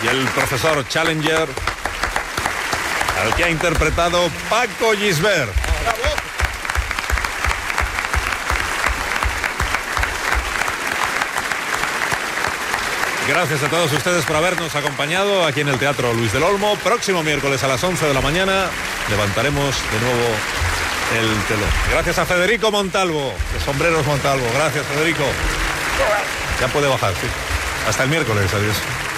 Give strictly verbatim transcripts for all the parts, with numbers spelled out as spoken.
y el profesor Challenger, al que ha interpretado Paco Gisbert. ¡Bravo! Gracias a todos ustedes por habernos acompañado aquí en el Teatro Luis del Olmo. Próximo miércoles a las once de la mañana levantaremos de nuevo el telón. Gracias a Federico Montalvo, de Sombreros Montalvo. Gracias, Federico. Ya puede bajar, sí. Hasta el miércoles, adiós.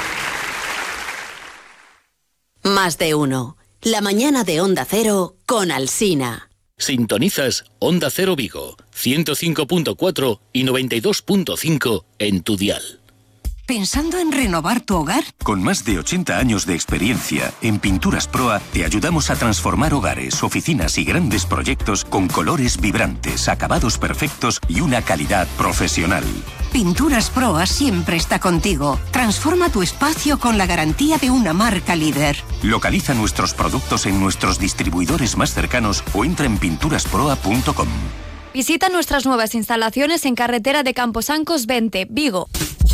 Más de uno. La mañana de Onda Cero con Alsina. Sintonizas Onda Cero Vigo, ciento cinco punto cuatro y noventa y dos punto cinco en tu dial. ¿Pensando en renovar tu hogar? Con más de ochenta años de experiencia, en Pinturas Proa te ayudamos a transformar hogares, oficinas y grandes proyectos con colores vibrantes, acabados perfectos y una calidad profesional. Pinturas Proa siempre está contigo. Transforma tu espacio con la garantía de una marca líder. Localiza nuestros productos en nuestros distribuidores más cercanos o entra en pinturas proa punto com. Visita nuestras nuevas instalaciones en carretera de Camposancos veinte, Vigo.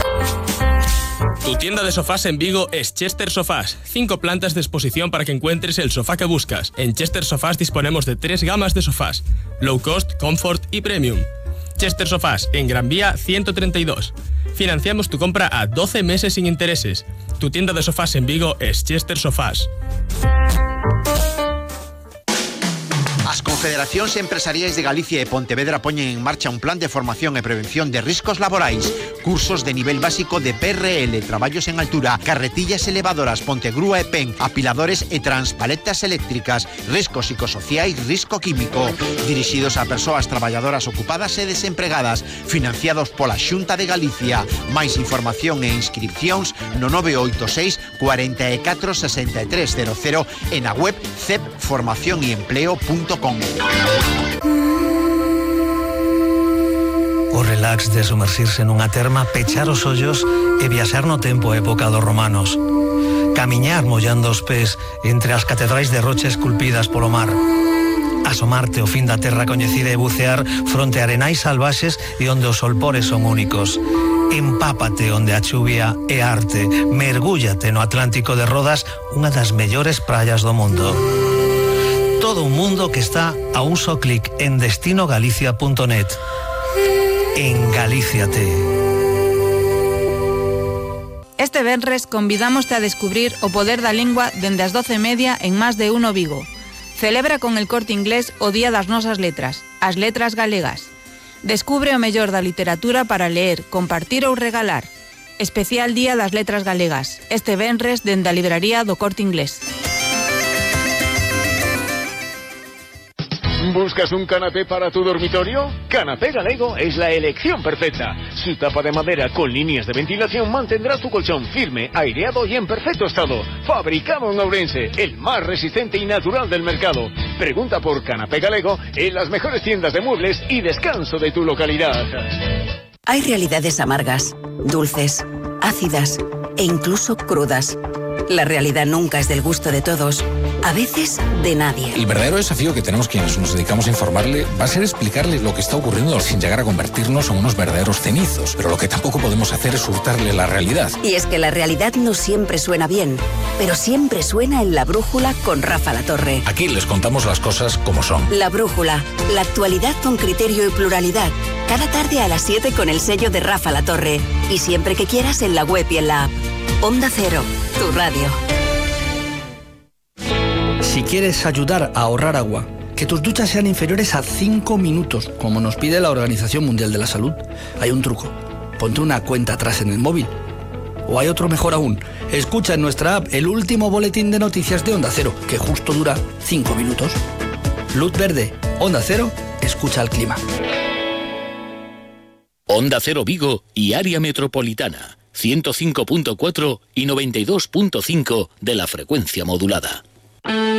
Tu tienda de sofás en Vigo es Chester Sofás. Cinco plantas de exposición para que encuentres el sofá que buscas. En Chester Sofás disponemos de tres gamas de sofás: Low Cost, Comfort y Premium. Chester Sofás, en Gran Vía ciento treinta y dos. Financiamos tu compra a doce meses sin intereses. Tu tienda de sofás en Vigo es Chester Sofás. As Confederacións Empresariais de Galicia e Pontevedra poñen en marcha un plan de formación e prevención de riscos laborais, cursos de nivel básico de P R L, traballos en altura, carretillas elevadoras, pontegrúa e pen, apiladores e transpaletas eléctricas, riscos psicosociais, risco químico, dirixidos a persoas traballadoras ocupadas e desempregadas, financiados pola Xunta de Galicia. Máis información e inscripcións no nove oito seis, cuatro catro, seis tres cero cero e na web cep formación e empleo punto com. O relax de sumerxirse nunha terma, pechar os ollos e viaxar no tempo a época dos romanos. Camiñar mollando os pés entre as catedrais de rocha esculpidas polo mar. Asomarte ao fin da terra coñecida e bucear fronte a arenais salvaxes e onde os solpores son únicos. Empápate onde a chuvia é arte. Mergúllate no Atlántico de Rodas, unha das mellores praias do mundo. Todo un mundo que está a un só clic en destino galicia punto net. Engalíciate. Este venres convidámoste a descubrir o poder da lingua dende as doce e media en Más de Uno Vigo. Celebra con el Corte Inglés o Día das Nosas Letras, as letras galegas. Descubre o mellor da literatura para leer, compartir ou regalar. Especial Día das Letras Galegas, este venres dende a libraría do Corte Inglés. ¿Buscas un canapé para tu dormitorio? Canapé Galego es la elección perfecta. Su tapa de madera con líneas de ventilación mantendrá tu colchón firme, aireado y en perfecto estado. Fabricado en Ourense, el más resistente y natural del mercado. Pregunta por Canapé Galego en las mejores tiendas de muebles y descanso de tu localidad. Hay realidades amargas, dulces, ácidas e incluso crudas. La realidad nunca es del gusto de todos, a veces de nadie. El verdadero desafío que tenemos quienes nos dedicamos a informarle va a ser explicarle lo que está ocurriendo sin llegar a convertirnos en unos verdaderos cenizos. Pero lo que tampoco podemos hacer es hurtarle la realidad. Y es que la realidad no siempre suena bien, pero siempre suena en La Brújula con Rafa Latorre. Aquí les contamos las cosas como son. La Brújula, la actualidad con criterio y pluralidad. Cada tarde a las siete con el sello de Rafa Latorre. Y siempre que quieras en la web y en la app. Onda Cero, tu radio. Si quieres ayudar a ahorrar agua, que tus duchas sean inferiores a cinco minutos, como nos pide la Organización Mundial de la Salud, hay un truco. Ponte una cuenta atrás en el móvil. O hay otro mejor aún. Escucha en nuestra app el último boletín de noticias de Onda Cero, que justo dura cinco minutos. Luz verde, Onda Cero, escucha el clima. Onda Cero Vigo y área metropolitana. ciento cinco punto cuatro y noventa y dos punto cinco de la frecuencia modulada.